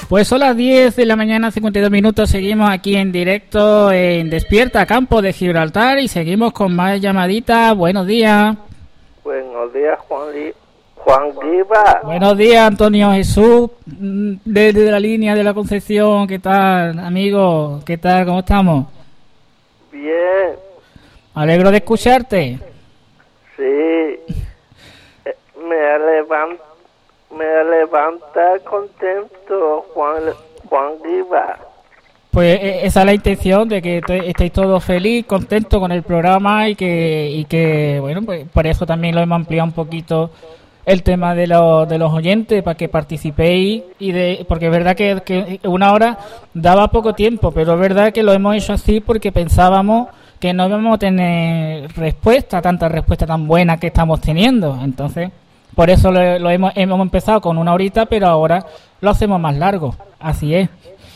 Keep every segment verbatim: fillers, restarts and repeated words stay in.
Pues son las diez de la mañana, cincuenta y dos minutos. Seguimos aquí en directo en Despierta Campo de Gibraltar y seguimos con más llamaditas. Buenos días. Buenos días, Juan, Li Juan Riva. Buenos días, Antonio Jesús, desde la línea de la Concepción. ¿Qué tal, amigo? ¿Qué tal? ¿Cómo estamos? Bien. Me alegro de escucharte. Sí. Me levanta, me levanta contento, Juan, Juan Riva. Pues esa es la intención, de que estéis todos feliz, contentos con el programa y que, y que bueno, pues por eso también lo hemos ampliado un poquito el tema de los, de los oyentes, para que participéis, y de porque es verdad que, que una hora daba poco tiempo, pero es verdad que lo hemos hecho así porque pensábamos que no íbamos a tener respuesta, tanta respuesta tan buena que estamos teniendo. Entonces, por eso lo, lo hemos, hemos empezado con una horita, pero ahora lo hacemos más largo. Así es.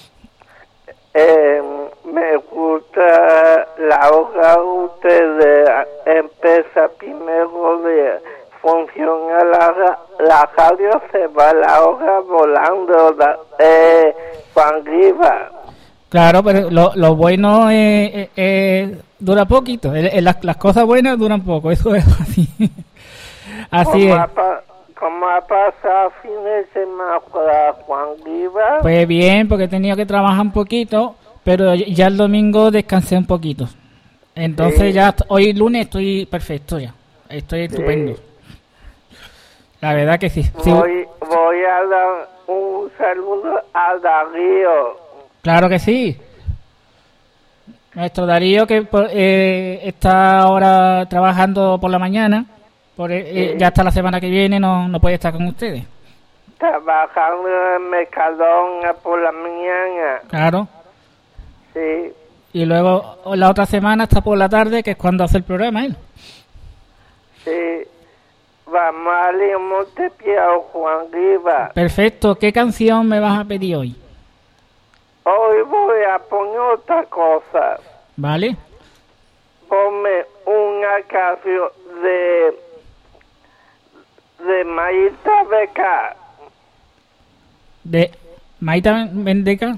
Eh, me gusta la hora ustedes empieza primero de funciona la, la radio, se va la hora volando, la, eh, Juan Riva. Claro, pero lo, lo bueno es, es, es, dura poquito, es, es, las, las cosas buenas duran poco, eso es así. Así es. ¿Cómo ha pasado fin de semana para Juan Riva? Pues bien, porque he tenido que trabajar un poquito, pero ya el domingo descansé un poquito. Entonces sí. Ya hoy lunes estoy perfecto ya, estoy estupendo. Sí. La verdad que sí. Voy, sí. voy a dar un saludo a Darío. Claro que sí. Nuestro Darío que eh, está ahora trabajando por la mañana. Por, eh, sí. Ya hasta la semana que viene no, no puede estar con ustedes. Trabajando en Mercadona por la mañana. Claro. Sí. Y luego la otra semana está por la tarde, que es cuando hace el programa él. Sí. Vamos a leer Montepiao, Juan Riva. Perfecto. ¿Qué canción me vas a pedir hoy? Hoy voy a poner otra cosa. Vale. Ponme una canción de de Maíta Beca. ¿De Maíta Bendeca?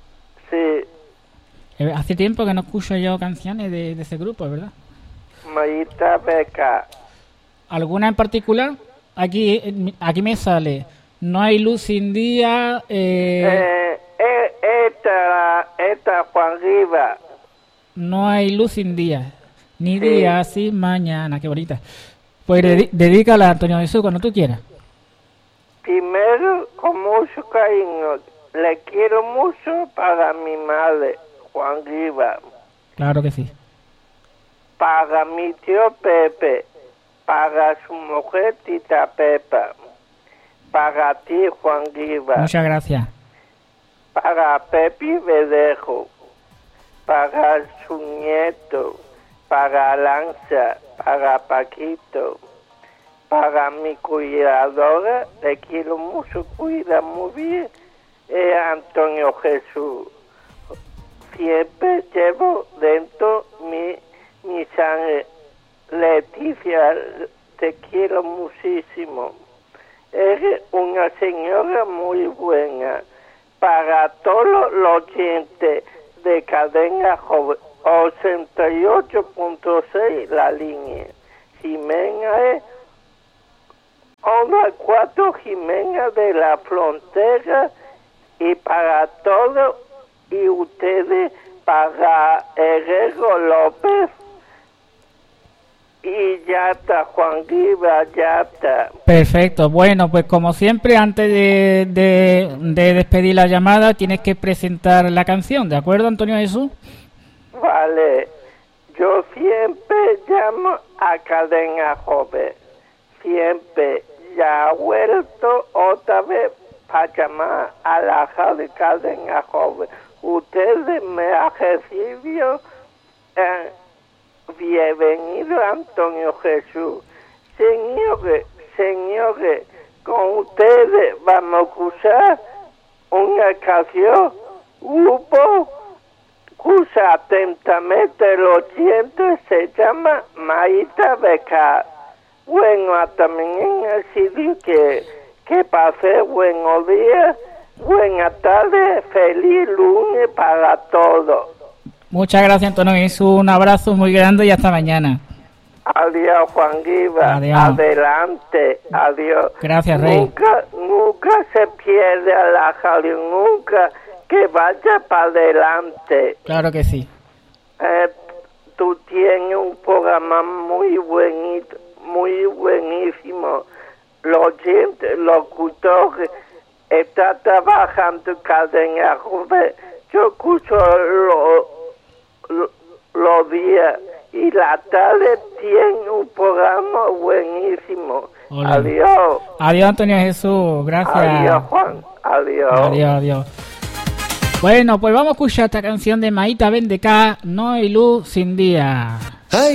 Sí. Hace tiempo que no escucho yo canciones de, de ese grupo, ¿verdad? Maíta Beca. ¿Alguna en particular? Aquí aquí me sale No hay luz sin día. Eh, eh, eh, esta, esta Juan Riva. No hay luz sin día, ni sí. Día sin mañana. Qué bonita. Pues sí. Dedícala a Antonio Jesús cuando tú quieras. Primero, con mucho cariño, le quiero mucho para mi madre, Juan Riva. Claro que sí. Para mi tío Pepe. Para su mujer Tita Pepa. Para ti, Juan Riva. Muchas gracias. Para Pepi Verdejo. Para su nieto. Para Lanza. Para Paquito. Para mi cuidadora, le quiero mucho, cuida muy bien, es Antonio Jesús. Siempre llevo dentro mi, mi sangre. Leticia, te quiero muchísimo. Eres una señora muy buena. Para todos los oyentes de Cadena Joven, ochenta y ocho punto seis la línea. Jimena es Onda cuatro Jimena de la Frontera, y para todos y ustedes, para Herrero López. Y ya está, Juan Riva, ya está. Perfecto. Bueno, pues como siempre, antes de, de, de despedir la llamada, tienes que presentar la canción, ¿de acuerdo, Antonio Jesús? Vale. Yo siempre llamo a Cadena Joven. Siempre. Ya ha vuelto otra vez para llamar a la radio Cadena Joven. Ustedes me han recibido... Eh, bienvenido, Antonio Jesús. Señores, señores, con ustedes vamos a escuchar una canción, grupo, escucha atentamente los oyentes, se llama Maíta Beca. Bueno, hasta mañana, sí, que, que pase buenos días Buenas tardes, feliz lunes para todos. Muchas gracias, Antonio Jesús. Un abrazo muy grande y hasta mañana. Adiós, Juan Guiba. Adiós. Adelante. Adiós. Gracias, Rey. Nunca, nunca se pierde a la radio, nunca que vaya para adelante. Claro que sí. Eh, tú tienes un programa muy buenito, muy buenísimo. Los oyentes, locutores, está trabajando en cadena. Yo escucho los lo, lo días y la tarde tiene un programa buenísimo. Hola. Adiós. Adiós, Antonio Jesús. Gracias. Adiós, Juan. Adiós. Adiós, adiós. Bueno, pues vamos a escuchar esta canción de Maíta Vendecá, No hay luz sin día.